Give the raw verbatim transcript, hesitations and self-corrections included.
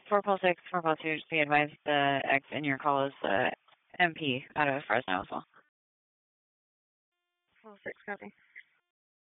four Paul six, four Paul two, just be advised the X in your call is the M P out of Fresno as well. Paul six, copy.